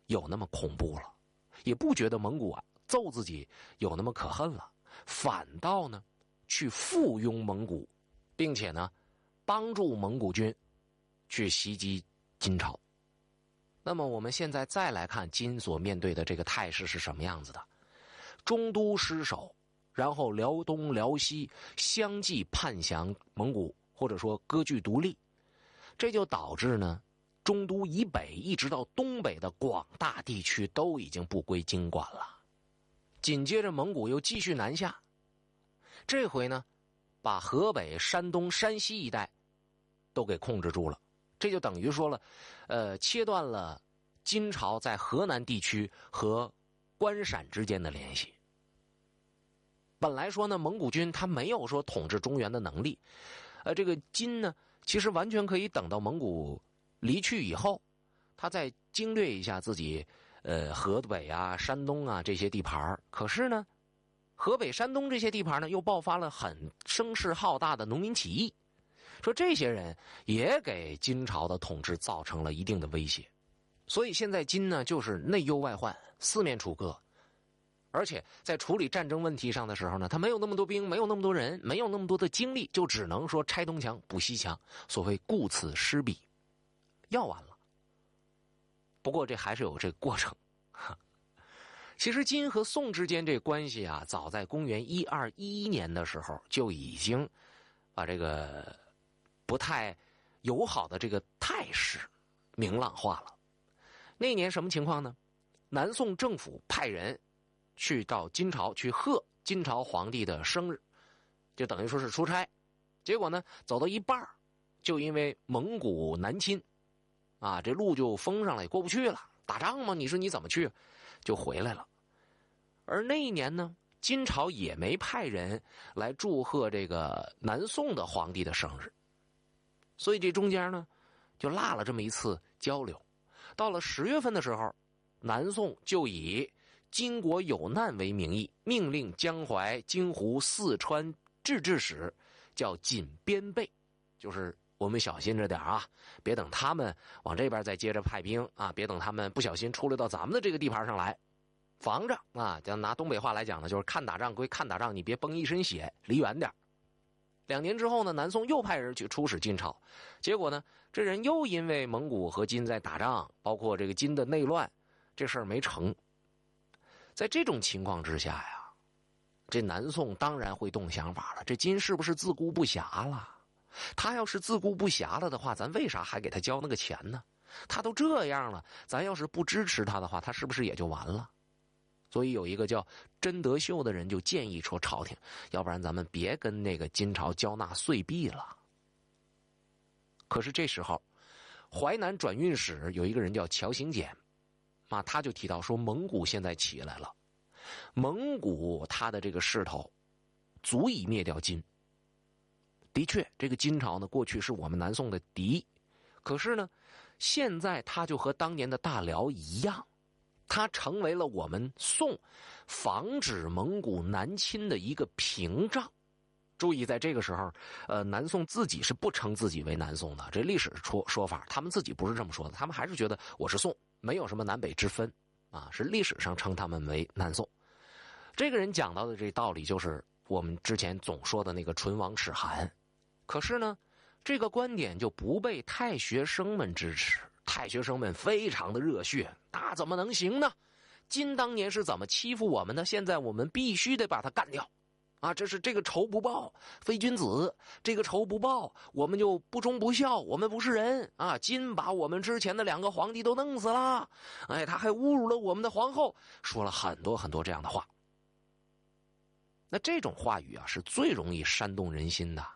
有那么恐怖了，也不觉得蒙古揍自己有那么可恨了，反倒呢去附庸蒙古，并且呢帮助蒙古军去袭击金朝。那么我们现在再来看金所面对的这个态势是什么样子的。中都失守，然后辽东辽西相继叛降蒙古，或者说割据独立，这就导致呢中都以北一直到东北的广大地区都已经不归金管了。紧接着蒙古又继续南下，这回呢把河北、山东、山西一带都给控制住了，这就等于说了切断了金朝在河南地区和关陕之间的联系。本来说呢蒙古军他没有说统治中原的能力，这个金呢其实完全可以等到蒙古离去以后，他再经略一下自己河北啊、山东啊这些地盘。可是呢河北、山东这些地盘呢又爆发了很声势浩大的农民起义，说这些人也给金朝的统治造成了一定的威胁。所以现在金呢就是内忧外患，四面楚歌，而且在处理战争问题上的时候呢，他没有那么多兵，没有那么多人，没有那么多的精力，就只能说拆东墙补西墙，所谓顾此失彼，要完了。不过这还是有这个过程。其实金和宋之间这个关系啊，早在公元1211年的时候就已经把这个不太友好的这个态势明朗化了。那年什么情况呢？南宋政府派人去到金朝去贺金朝皇帝的生日，就等于说是出差。结果呢走到一半就因为蒙古南侵啊，这路就封上了，也过不去了，打仗嘛，你说你怎么去，就回来了。而那一年呢金朝也没派人来祝贺这个南宋的皇帝的生日，所以这中间呢就落了这么一次交流。到了10月份的时候，南宋就以金国有难为名义，命令江淮、京湖、四川制置使叫紧边备，就是我们小心着点啊，别等他们往这边再接着派兵啊，别等他们不小心出来到咱们的这个地盘上来，防着啊。咱拿东北话来讲呢，就是看打仗归看打仗，你别崩一身血，离远点。2年之后呢，南宋又派人去出使金朝，结果呢，这人又因为蒙古和金在打仗，包括这个金的内乱，这事儿没成。在这种情况之下呀，这南宋当然会动想法了，这金是不是自顾不暇了？他要是自顾不暇了的话，咱为啥还给他交那个钱呢？他都这样了，咱要是不支持他的话，他是不是也就完了？所以有一个叫甄德秀的人就建议说朝廷，要不然咱们别跟那个金朝交纳岁币了。可是这时候淮南转运使有一个人叫乔行简啊，他就提到说蒙古现在起来了，蒙古他的这个势头足以灭掉金。的确这个金朝呢过去是我们南宋的敌，可是呢现在他就和当年的大辽一样，它成为了我们宋防止蒙古南侵的一个屏障。注意，在这个时候，南宋自己是不称自己为南宋的，这历史说法，他们自己不是这么说的，他们还是觉得我是宋，没有什么南北之分啊，是历史上称他们为南宋。这个人讲到的这道理，就是我们之前总说的那个唇亡齿寒。可是呢，这个观点就不被太学生们支持。太学生们非常的热血，那怎么能行呢？金当年是怎么欺负我们的，现在我们必须得把他干掉啊！这是这个仇不报非君子，这个仇不报我们就不忠不孝，我们不是人啊！金把我们之前的2个皇帝都弄死了，哎，他还侮辱了我们的皇后，说了很多很多这样的话。那这种话语啊是最容易煽动人心的。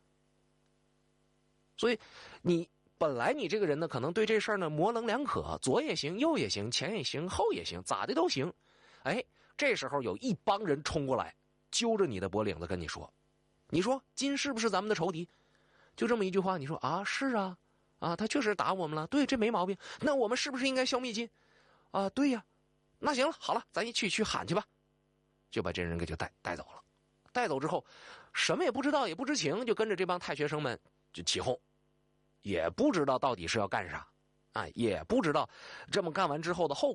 所以本来你这个人呢，可能对这事儿呢模棱两可，左也行，右也行，前也行，后也行，咋的都行。哎，这时候有一帮人冲过来，揪着你的脖领子跟你说：“你说金是不是咱们的仇敌？”就这么一句话，你说啊，是啊，啊，他确实打我们了，对，这没毛病。那我们是不是应该消灭金？啊，对呀。那行了，好了，咱一去喊去吧，就把这人给就带走了。带走之后，什么也不知道，也不知情，就跟着这帮太学生们就起哄。也不知道到底是要干啥啊，也不知道这么干完之后的后果。